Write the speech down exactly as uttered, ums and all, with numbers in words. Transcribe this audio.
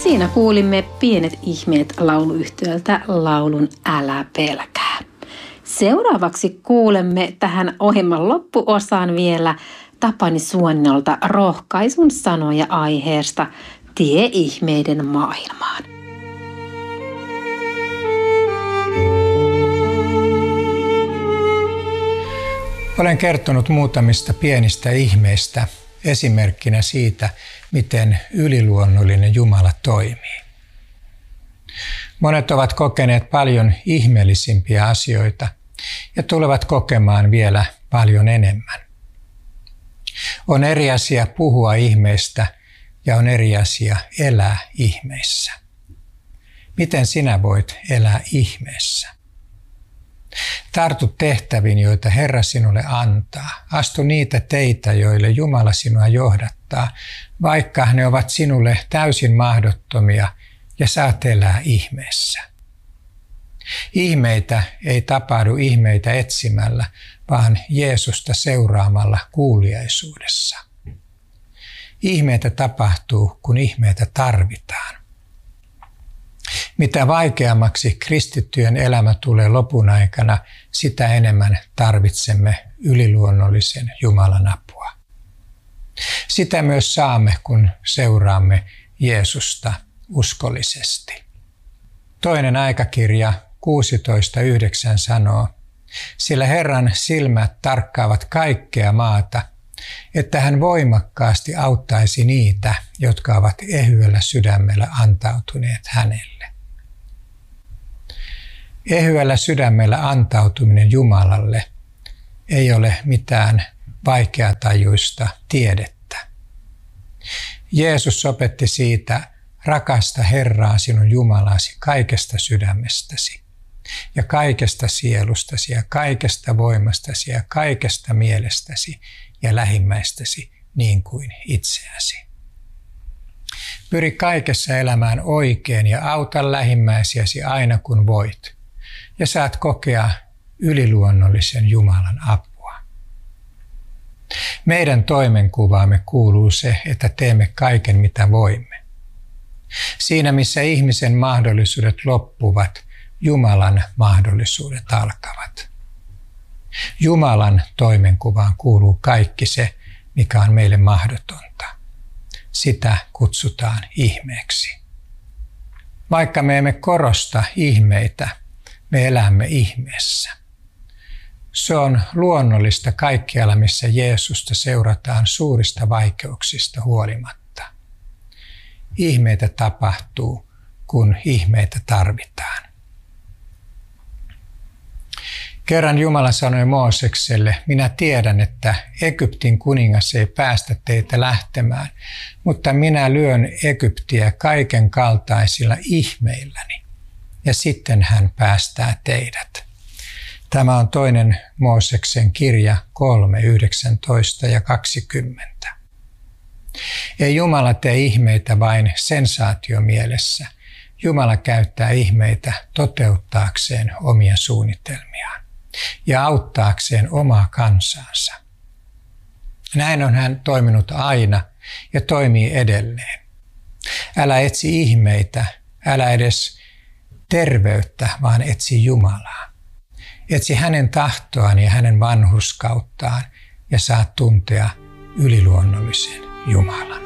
Siinä kuulimme Pienet ihmeet lauluyhtiöltä laulun Älä pelkää. Seuraavaksi kuulemme tähän ohjelman loppuosaan vielä Tapani Suonnolta rohkaisun sanoja aiheesta Tie ihmeiden maailmaan. Olen kertonut muutamista pienistä ihmeistä esimerkkinä siitä, miten yliluonnollinen Jumala toimii. Monet ovat kokeneet paljon ihmeellisimpiä asioita ja tulevat kokemaan vielä paljon enemmän. On eri asia puhua ihmeistä ja on eri asia elää ihmeissä. Miten sinä voit elää ihmeessä? Tartu tehtäviin, joita Herra sinulle antaa. Astu niitä teitä, joille Jumala sinua johdattaa, vaikka ne ovat sinulle täysin mahdottomia ja saat elää ihmeessä. Ihmeitä ei tapahdu ihmeitä etsimällä, vaan Jeesusta seuraamalla kuuliaisuudessa. Ihmeitä tapahtuu, kun ihmeitä tarvitaan. Mitä vaikeammaksi kristittyjen elämä tulee lopun aikana, sitä enemmän tarvitsemme yliluonnollisen Jumalan apua. Sitä myös saamme, kun seuraamme Jeesusta uskollisesti. Toinen aikakirja kuusitoista yhdeksän sanoo, sillä Herran silmät tarkkaavat kaikkea maata, että hän voimakkaasti auttaisi niitä, jotka ovat ehyellä sydämellä antautuneet hänelle. Ehyellä sydämellä antautuminen Jumalalle ei ole mitään vaikeatajuista tiedettä. Jeesus opetti siitä, rakasta Herraa sinun Jumalasi kaikesta sydämestäsi ja kaikesta sielustasi ja kaikesta voimastasi ja kaikesta mielestäsi ja lähimmäistäsi niin kuin itseäsi. Pyri kaikessa elämään oikein ja auta lähimmäisiäsi aina kun voit, ja saat kokea yliluonnollisen Jumalan apua. Meidän toimenkuvaamme kuuluu se, että teemme kaiken mitä voimme. Siinä missä ihmisen mahdollisuudet loppuvat, Jumalan mahdollisuudet alkavat. Jumalan toimenkuvaan kuuluu kaikki se, mikä on meille mahdotonta. Sitä kutsutaan ihmeeksi. Vaikka me emme korosta ihmeitä, me elämme ihmeessä. Se on luonnollista kaikkialla, missä Jeesusta seurataan suurista vaikeuksista huolimatta. Ihmeitä tapahtuu, kun ihmeitä tarvitaan. Kerran Jumala sanoi Moosekselle, minä tiedän, että Egyptin kuningas ei päästä teitä lähtemään, mutta minä lyön Egyptiä kaiken kaltaisilla ihmeilläni, ja sitten hän päästää teidät. Tämä on toinen Mooseksen kirja kolme, yhdeksäntoista ja kaksikymmentä. Ei Jumala tee ihmeitä vain sensaatiomielessä. Jumala käyttää ihmeitä toteuttaakseen omia suunnitelmiaan ja auttaakseen omaa kansansa. Näin on hän toiminut aina ja toimii edelleen. Älä etsi ihmeitä, älä edes terveyttä, vaan etsi Jumalaa. Etsi hänen tahtoaan ja hänen vanhurskauttaan ja saat tuntea yliluonnollisen Jumalan.